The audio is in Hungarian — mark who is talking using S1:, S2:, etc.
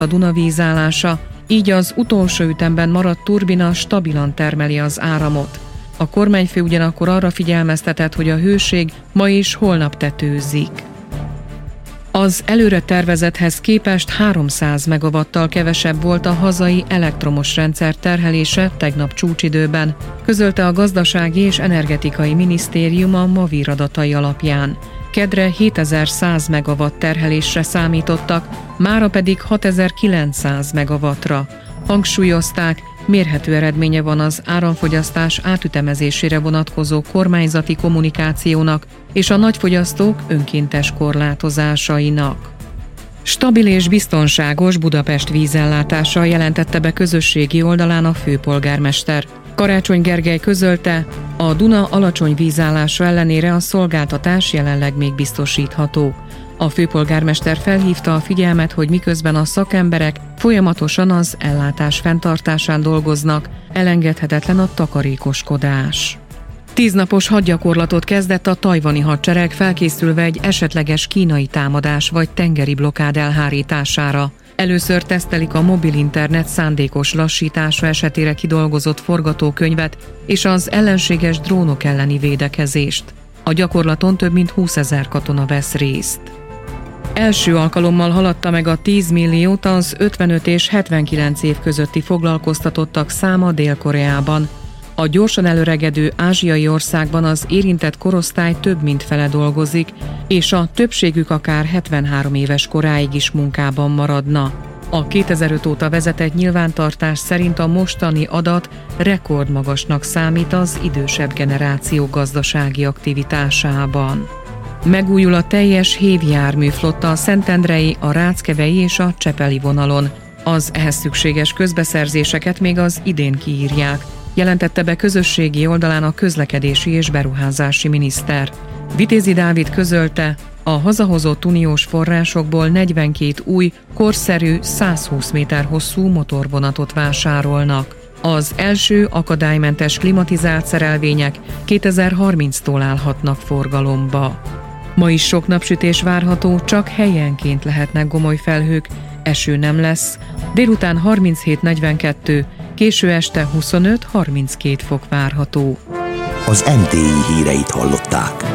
S1: a Duna vízállása, így az utolsó ütemben maradt turbina stabilan termeli az áramot. A kormányfő ugyanakkor arra figyelmeztetett, hogy a hőség ma és holnap tetőzik. Az előre tervezethez képest 300 megawattal kevesebb volt a hazai elektromos rendszer terhelése tegnap csúcsidőben, közölte a Gazdasági és Energetikai Minisztérium a MAVIR adatai alapján. Kedre 7100 megawatt terhelésre számítottak, mára pedig 6900 megawattra. Hangsúlyozták, mérhető eredménye van az áramfogyasztás átütemezésére vonatkozó kormányzati kommunikációnak és a nagyfogyasztók önkéntes korlátozásainak. Stabil és biztonságos Budapest vízellátása jelentette be közösségi oldalán a főpolgármester. Karácsony Gergely közölte, a Duna alacsony vízállása ellenére a szolgáltatás jelenleg még biztosítható. A főpolgármester felhívta a figyelmet, hogy miközben a szakemberek folyamatosan az ellátás fenntartásán dolgoznak, elengedhetetlen a takarékoskodás. 10 napos hadgyakorlatot kezdett a tajvani hadsereg, felkészülve egy esetleges kínai támadás vagy tengeri blokkád elhárítására. Először tesztelik a mobil internet szándékos lassítása esetére kidolgozott forgatókönyvet és az ellenséges drónok elleni védekezést. A gyakorlaton több mint 20 000 katona vesz részt. Első alkalommal haladta meg a 10 milliót az 55 és 79 év közötti foglalkoztatottak száma Dél-Koreában. A gyorsan előregedő ázsiai országban az érintett korosztály több mint fele dolgozik, és a többségük akár 73 éves koráig is munkában maradna. A 2005 óta vezetett nyilvántartás szerint a mostani adat rekordmagasnak számít az idősebb generáció gazdasági aktivitásában. Megújul a teljes hévjárműflotta a szentendrei, a ráckevei és a csepeli vonalon. Az ehhez szükséges közbeszerzéseket még az idén kiírják, jelentette be közösségi oldalán a közlekedési és beruházási miniszter. Vitézi Dávid közölte, a hazahozott uniós forrásokból 42 új, korszerű, 120 méter hosszú motorvonatot vásárolnak. Az első akadálymentes klimatizált szerelvények 2030-tól állhatnak forgalomba. Ma is sok napsütés várható, csak helyenként lehetnek gomoly felhők, eső nem lesz, délután 37-42, késő este 25-32 fok várható.
S2: Az NTI híreit hallották.